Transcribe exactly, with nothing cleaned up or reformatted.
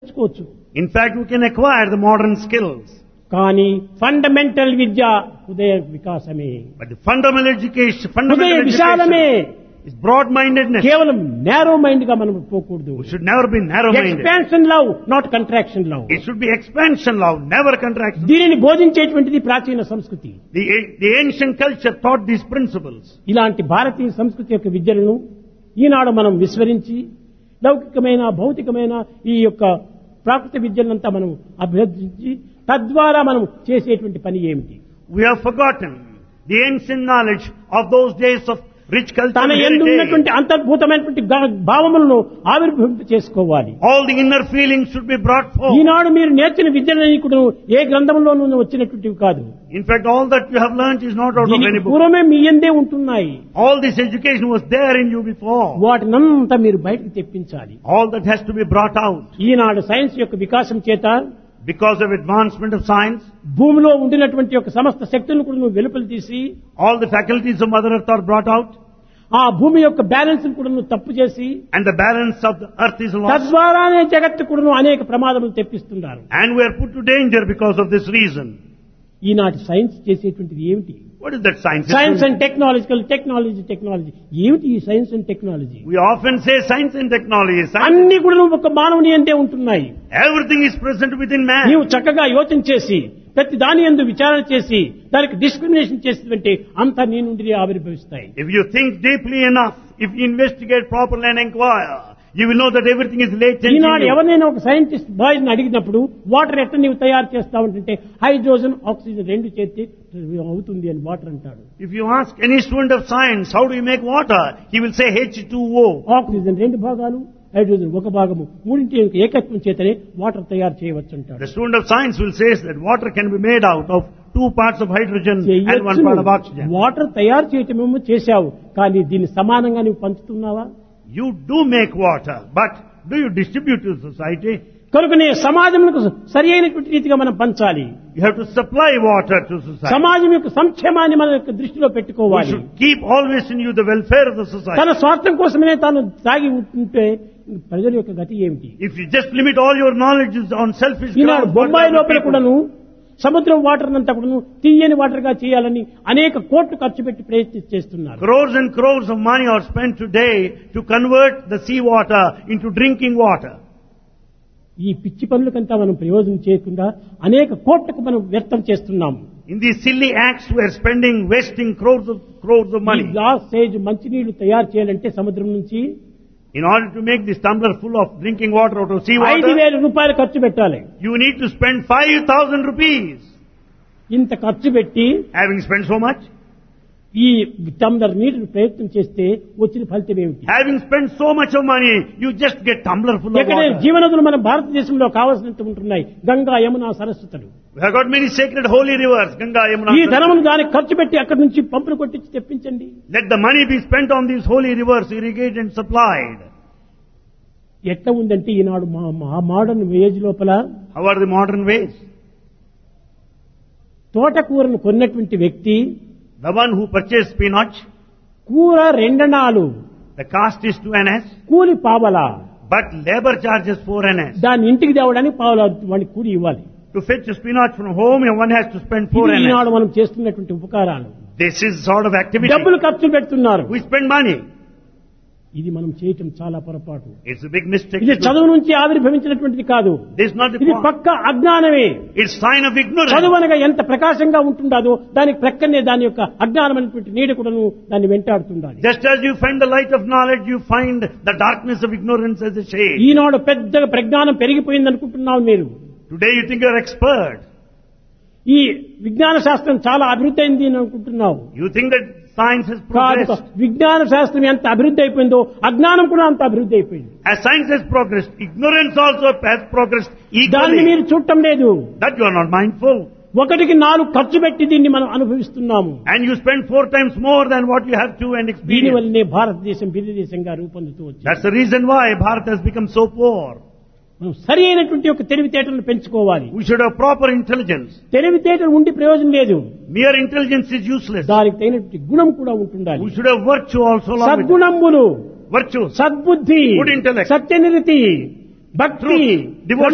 నేర్చుకోవచ్చు. In fact, we can acquire the modern skills. కానీ fundamental విద్య హృదయ వికాసమే, But the fundamental education, హృదయ fundamental విశాలమే. education is broad-mindedness. కేవలం narrow mind గా మనం పోకూడదు. We should never be narrow-minded. Expansion love, not contraction love. It should be expansion love, never contraction. దీనిని బోధించేటువంటిది ప్రాచీన సంస్కృతి. The, the ancient culture taught these principles. ఇలాంటి భారతీయ సంస్కృతి యొక్క విద్యలను ఈనాడు మనం విస్మరించి లౌకికమైన భౌతికమైన ఈ యొక్క ప్రాకృత విద్యలంతా మనం అభ్యర్థించి తద్వారా మనం చేసేటువంటి పని ఏమిటి? We have forgotten the ancient knowledge of those days of rich culture తన and యందు heritage. ఉన్నటువంటి అంతర్భూతమైనటువంటి గా- భావములను ఆవిర్భవింప చేసుకోవాలి. All the inner feelings should be brought forth. ఈనాడు మీరు నేర్చిన విద్యలని కూడా ఏ గ్రంథంలోనూ వచ్చినటువంటివి కాదు. In fact, all that you have learnt is not out of దీనికి any book. పూర్వమే మీ యందే ఉంటున్నాయి. All this education was there in you before. వాటినంతా మీరు బయటకు తెప్పించాలి. All that has to be brought out. Eenadu science యొక్క వికాసం చేత Because of advancement of science, భూమిలో ఉండినటువంటి యొక్క సమస్త శక్తులను కూడా నువ్వు వెలుపల తీసి all the faculties of Mother Earth are brought out, ఆ భూమి యొక్క బ్యాలెన్స్ కూడా నువ్వు తప్పు చేసి and the balance of the earth is lost. తద్వారానే జగత్తు కూడా అనేక ప్రమాదములు తెప్పిస్తున్నారు. And we are put to danger because of this reason. ఈనాటి సైన్స్ చేసేటువంటిది ఏమిటి? What is that science? Science and technological technology technology ఏమిటి ఈ science and technology? We often say science and technology. Science, అన్ని కూడా నువ్వు ఒక మానవుని అంతే ఉంటున్నాయి. everything is present within man. నీవు చక్కగా యోచన చేసి ప్రతి దాని యందు విచారణ చేసి దానికి డిస్క్రిమినేషన్ చేసినటువంటి అంతా నీ నుండి ఆవిర్భవిస్తాయి. If you think deeply enough, if you investigate properly and inquire, you will know that everything is latent in Eenadu you. ఎవరినైనా ఒక సైంటిస్ట్ బాయ్ అడిగినప్పుడు వాటర్ ఎట్లా నీవు తయారు చేస్తావంటే హైడ్రోజన్ ఆక్సిజన్ రెండు చేతి అవుతుంది అని వాటర్ అంటాడు. If you ask any student of science, how do you make water? He will say H two O. Oxygen రెండు భాగాలు, హైడ్రోజన్ ఒక భాగము, మూడింటి యొక్క ఏకత్వం చేతనే వాటర్ తయారు చేయవచ్చు అంటాడు. The student of science will say that water can be made out of two parts of hydrogen and one part of oxygen. Water తయారు చేయటమేమో చేశావు, కానీ దీన్ని సమానంగా నువ్వు పంచుతున్నావా? You do make water, but do you distribute to society? కనుకనే సమాజంకు సరి అయినటువంటి రీతిగా మనం పంచాలి. You have to supply water to society. సమాజం యొక్క సంక్షేమాన్ని మన యొక్క దృష్టిలో You పెట్టుకోవాలి. should keep always in you the welfare of the society. తన స్వార్థం కోసమే తాను తాగి ఉంటే ప్రజల యొక్క గతి ఏమిటి? If you just limit all your knowledge on selfish Eenadu grounds, Bombay what లోపల other కూడాను people- సముద్రం వాటర్ అంతా కూడాను తీయని వాటర్ గా చేయాలని అనేక కోట్లు ఖర్చు పెట్టి ప్రయత్నం చేస్తున్నారు. Crores and crores of money are spent today to convert the sea water into drinking water. ఈ పిచ్చి పనులకంతా మనం ప్రయోజనం చేయకుండా అనేక కోట్లకు మనం వ్యర్థం చేస్తున్నాము. In these silly acts, we are spending, wasting crores of crores of ఈ money. గ్లాస్ సైజ్ మంచినీళ్లు తయారు చేయాలంటే సముద్రం నుంచి In order to make this tumbler full of drinking water out of sea ఐదు water, వేల రూపాయలు ఖర్చు పెట్టాలి. you need to spend five thousand rupees. ఇంత ఖర్చు పెట్టి Having spent so much, ఈ టంబ్లర్ నీటిని ప్రయత్నం చేస్తే వచ్చిన ఫలితం ఏమిటి? having spent so much of money, you just get tumbler full of ఎక్కడ water. జీవనదులు మన భారతదేశంలో కావాల్సినంత ఉంటున్నాయి. Ganga, Yamuna, సరస్వతులు. We have got many sacred holy rivers, Ganga, Yamuna. ఈ ధనమును దానికి ఖర్చు పెట్టి అక్కడి నుంచి పంపులు కొట్టించి తెప్పించండి. Let the money be spent on these holy rivers, irrigated and supplied. ఎట్లా ఉందంటే ఈనాడు మా మా మోడర్న్ ఏజ్ లోపల How are the modern ways? తోటకూరను కొన్నటువంటి వ్యక్తి The one who purchased spinach, కూర రెండనాలు, the cost is two annas, కూలి పావలా, but labor charges four annas. దాన్ని ఇంటికి తేవడానికి పావలా వాడికి కూలి ఇవ్వాలి. To fetch a spinach from home, one has to spend four ఇది ఈనాడు annas. మనం చేస్తున్నటువంటి ఉపకారాలు. This is sort of activity. డబ్బులు ఖర్చు పెడుతున్నారు. We spend money. ఇది మనం చేయటం చాలా పొరపాటు. It's a big mistake. ఇది to do. చదువు నుంచి ఆవిర్భవించినటువంటిది కాదు. This is not the ఇది point. పక్క అజ్ఞానమే. It's sign of ignorance. చదువు అనగా ఎంత ప్రకాశంగా ఉంటుందో దానికి ప్రక్కనే దాని యొక్క అజ్ఞానమైనటువంటి నీడ కూడాను దాన్ని వెంటాడుతుండాలి. Just as you find the light of knowledge, you find the darkness of ignorance as a shade. ఈనాడు పెద్దగా ప్రజ్ఞానం పెరిగిపోయింది అనుకుంటున్నావు మీరు. Today you think you're expert. ఈ విజ్ఞాన శాస్త్రం చాలా అభివృద్ధి అయింది అని అనుకుంటున్నావు. You think that science has కాదు, progressed. విజ్ఞాన శాస్త్రం ఎంత అభివృద్ధి అయిపోయిందో అజ్ఞానం కూడా అంత అభివృద్ధి అయిపోయింది. As science has progressed, ignorance also has progressed దాన్ని equally. మీరు చూడటం లేదు. That you are not mindful. ఒకటికి నాలుగు ఖర్చు పెట్టి దీన్ని మనం అనుభవిస్తున్నాము. And you spend four times more than what you have to and దీని experience. వల్లనే భారతదేశం బిల్లి దేశంగా రూపొందుతూ వచ్చింది. That's the reason why Bharat has become so poor. మనం సరి అయినటువంటి ఒక తెలివితేటలను పెంచుకోవాలి. We should have proper intelligence. తెలివితేటలు ఉండి ప్రయోజనం లేదు. Mere intelligence is useless. దానికి తగినటువంటి గుణం కూడా ఉంటుండాలి. We should have virtue also along with it. సద్గుణములు, Virtues, సద్బుద్ధి, good intellect, సత్యనిరతి, భక్తి, truth, devotion.